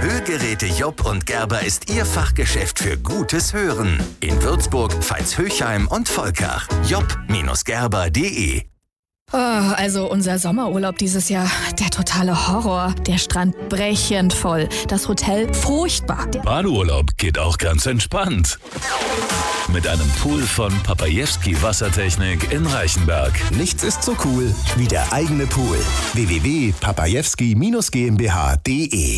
Hörgeräte Jopp und Gerber ist Ihr Fachgeschäft für gutes Hören. In Würzburg, Veitshöchheim und Volkach. jopp-gerber.de. Also unser Sommerurlaub dieses Jahr, der totale Horror. Der Strand brechend voll, das Hotel furchtbar. Badeurlaub geht auch ganz entspannt. Mit einem Pool von Papajewski Wassertechnik in Reichenberg. Nichts ist so cool wie der eigene Pool. www.papajewski-GmbH.de